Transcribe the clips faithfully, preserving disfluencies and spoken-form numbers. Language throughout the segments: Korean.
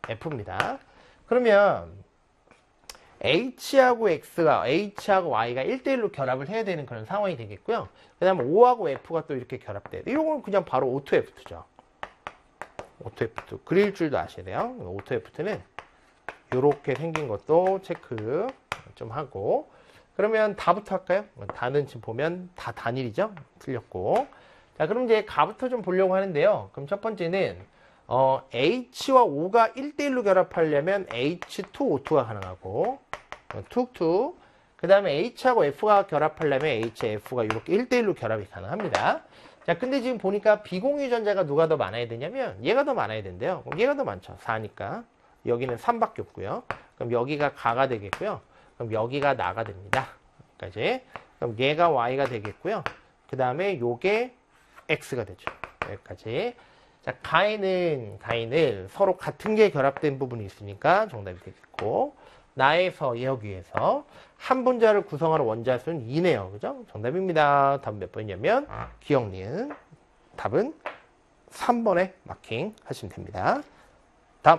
F입니다. 그러면 H하고 X가, H하고 Y가 일 대 일로 결합을 해야 되는 그런 상황이 되겠고요. 그 다음에 O하고 F가 또 이렇게 결합돼요. 이건 그냥 바로 오 투 에프 투죠. 오 투 에프 투. 그릴 줄도 아셔야 돼요. 오 투 에프 투는 이렇게 생긴 것도 체크 좀 하고. 그러면 다부터 할까요? 다는 지금 보면 다 단일이죠? 틀렸고. 자, 그럼 이제 가부터 좀 보려고 하는데요. 그럼 첫 번째는, 어, H와 O가 일 대 일로 결합하려면 에이치 투 오 투가 가능하고, 툭툭. 그 다음에 H하고 F가 결합하려면 에이치 에프가 이렇게 일 대 일로 결합이 가능합니다. 자, 근데 지금 보니까 비공유 전자가 누가 더 많아야 되냐면, 얘가 더 많아야 된대요. 그럼 얘가 더 많죠. 사니까. 여기는 삼밖에 없고요. 그럼 여기가 가가 되겠고요. 그럼 여기가 나가 됩니다. 여기까지. 그럼 얘가 Y가 되겠고요. 그 다음에 요게 X가 되죠. 여기까지. 자, 가에는, 가에는 서로 같은 게 결합된 부분이 있으니까 정답이 되겠고, 나에서 여기에서 한 분자를 구성하는 원자 수는 이네요. 그죠? 정답입니다. 답은 몇 번이냐면, 기억, 니은. 답은 삼 번에 마킹 하시면 됩니다. 다음.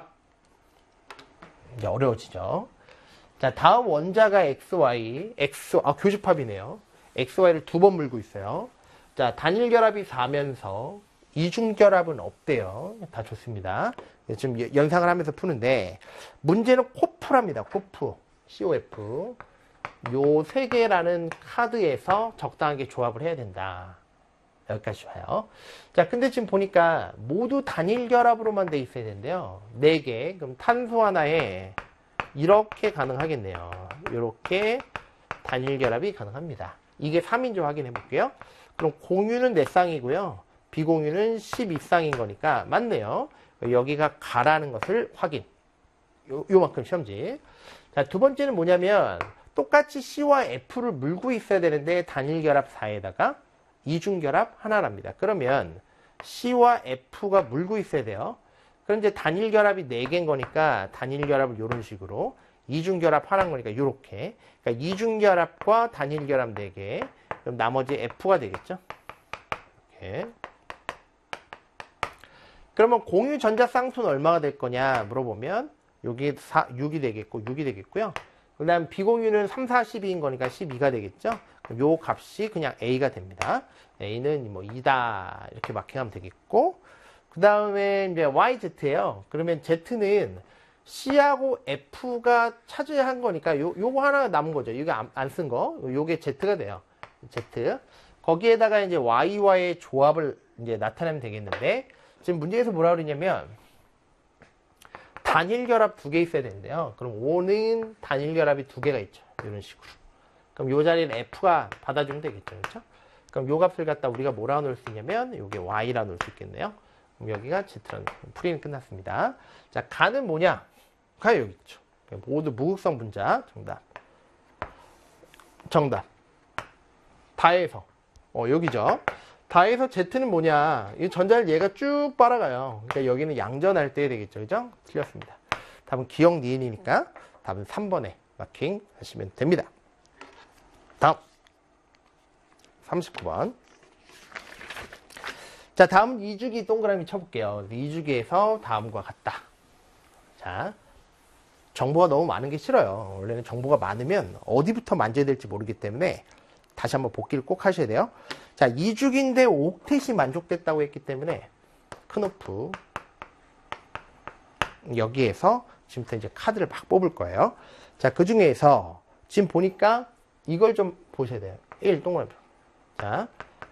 이제 어려워지죠. 자, 다음 원자가 엑스와이, X, 아, 교집합이네요. 엑스와이를 두 번 물고 있어요. 자, 단일 결합이 사면서 이중 결합은 없대요. 다 좋습니다. 지금 연상을 하면서 푸는데, 문제는 코프랍니다. 코프. 씨 오 에프. 요 세 개라는 카드에서 적당하게 조합을 해야 된다. 여기까지 좋아요. 자, 근데 지금 보니까 모두 단일 결합으로만 돼 있어야 되는데요. 네 개. 그럼 탄소 하나에 이렇게 가능하겠네요. 이렇게 단일 결합이 가능합니다. 이게 삼인지 확인해 볼게요. 그럼 공유는 네 쌍이고요. 비공유는 십이 쌍인 거니까 맞네요. 여기가 가라는 것을 확인. 요, 요만큼 시험지. 자, 두 번째는 뭐냐면 똑같이 C와 F를 물고 있어야 되는데 단일 결합 사에다가 이중 결합 하나랍니다. 그러면 C와 F가 물고 있어야 돼요. 그럼 이제 단일 결합이 네 개인 거니까 단일 결합을 이런 식으로, 이중 결합 하나인 거니까 이렇게. 그러니까 이중 결합과 단일 결합 네 개. 그럼 나머지 F가 되겠죠. 이렇게. 그러면 공유 전자 쌍수는 얼마가 될 거냐 물어보면 여기 사, 육이 되겠고 육이 되겠고요. 그 다음 비공유는 삼, 사, 십이인 거니까 십이가 되겠죠. 그럼 요 값이 그냥 A가 됩니다. A는 뭐 이다 이렇게 마킹하면 되겠고, 그 다음에 이제 와이 제트예요. 그러면 Z는 C하고 F가 차지한 한 거니까 요, 요거 하나 남은 거죠. 이거 안 쓴 거. 요게 Z가 돼요. Z. 거기에다가 이제 Y와의 조합을 이제 나타내면 되겠는데, 지금 문제에서 뭐라 그러냐면 단일 결합 두 개 있어야 되는데요. 그럼 O는 단일 결합이 두 개가 있죠. 이런 식으로. 그럼 요 자리는 F가 받아주면 되겠죠. 그렇죠? 그럼 요 값을 갖다 우리가 뭐라 놓을 수 있냐면 요게 Y라 놓을 수 있겠네요. 그럼 여기가 Z라는 풀이는 끝났습니다. 자, 가는 뭐냐? 가 여기 있죠. 모두 무극성 분자. 정답. 정답. 다해서. 어, 여기죠. 다해서 Z는 뭐냐? 이 전자를 얘가 쭉 빨아가요. 그러니까 여기는 양전할 때 되겠죠. 그죠? 틀렸습니다. 답은 기억 니은이니까 답은 삼 번에 마킹 하시면 됩니다. 다음. 삼십구 번. 자, 다음은 이주기 동그라미 쳐볼게요. 이주기에서 다음과 같다. 자, 정보가 너무 많은 게 싫어요. 원래는 정보가 많으면 어디부터 만져야 될지 모르기 때문에 다시 한번 복기를 꼭 하셔야 돼요. 자, 이주기인데 옥텟이 만족됐다고 했기 때문에 크노프 여기에서 지금부터 이제 카드를 막 뽑을 거예요. 자, 그 중에서 지금 보니까 이걸 좀 보셔야 돼요. 일 동그라미. 자,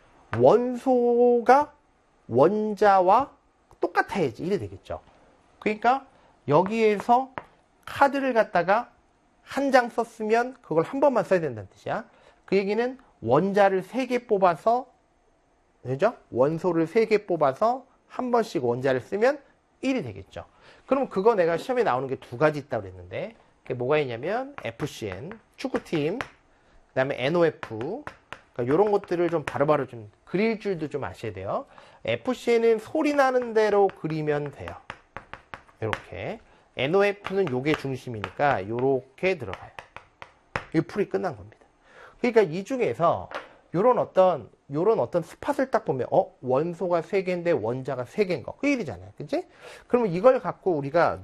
원소가 원자와 똑같아야지 이래 되겠죠. 그러니까 여기에서 카드를 갖다가 한 장 썼으면 그걸 한 번만 써야 된다는 뜻이야. 그 얘기는 원자를 세 개 뽑아서, 그죠? 원소를 세 개 뽑아서 한 번씩 원자를 쓰면 일이 되겠죠. 그럼 그거 내가 시험에 나오는 게 두 가지 있다고 그랬는데, 그게 뭐가 있냐면 에프씨엔, 축구팀, 그 다음에 엔오에프, 그러니까 이런 것들을 좀 바로바로 좀 그릴 줄도 좀 아셔야 돼요. 에프씨엔은 소리 나는 대로 그리면 돼요. 이렇게. 엔오에프는 요게 중심이니까 요렇게 들어가요. 이 풀이 끝난 겁니다. 그러니까 이 중에서 요런 어떤 요런 어떤 스팟을 딱 보면 어 원소가 세 개인데 원자가 세 개인 거 그 일이잖아요. 그치? 그러면 이걸 갖고 우리가